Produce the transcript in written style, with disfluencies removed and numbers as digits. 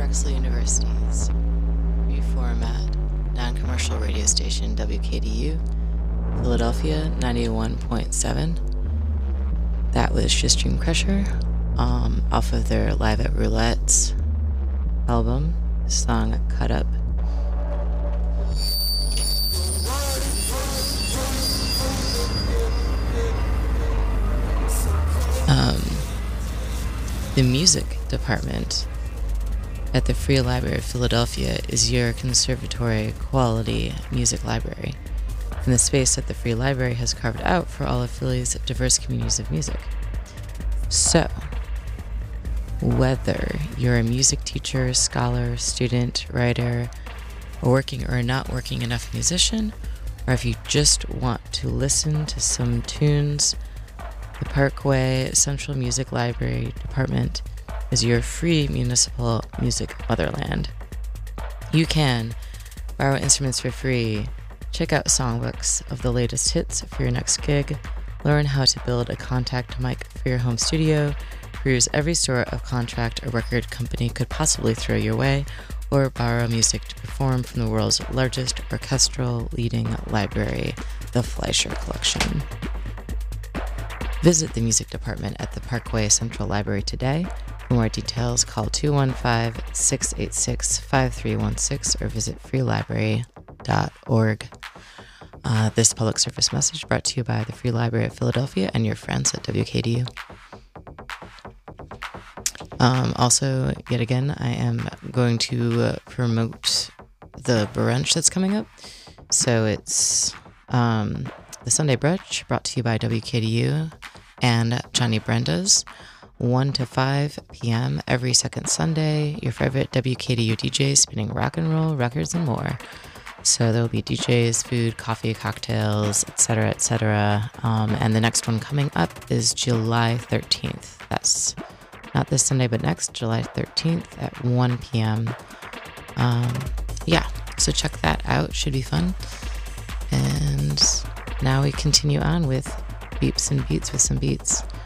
Drexel University's reformat non-commercial radio station WKDU, Philadelphia 91.7. That was Just Dream Crusher off of their Live at Roulette's album, song Cut Up. The music department at the Free Library of Philadelphia is your conservatory quality music library, and the space that the Free Library has carved out for all of Philly's diverse communities of music. So, whether you're a music teacher, scholar, student, writer, a working or not working enough musician, or if you just want to listen to some tunes, the Parkway Central Music Library Department is your free municipal music motherland. You can borrow instruments for free, check out songbooks of the latest hits for your next gig, learn how to build a contact mic for your home studio, peruse every sort of contract a record company could possibly throw your way, or borrow music to perform from the world's largest orchestral leading library, the Fleischer Collection. Visit the music department at the Parkway Central Library today. For more details, call 215-686-5316 or visit freelibrary.org. This public service message brought to you by the Free Library of Philadelphia and your friends at WKDU. Also, yet again, I am going to promote the brunch that's coming up. So it's the Sunday brunch brought to you by WKDU and Johnny Brenda's, 1 to 5 p.m. every second Sunday. Your favorite WKDU DJs spinning rock and roll records and more. So there will be DJs, food, coffee, cocktails, etc., etc. And the next one coming up is July 13th. That's not this Sunday, but next, July 13th at 1 p.m. So check that out. Should be fun. And now we continue on with Beeps and Beats with some beats.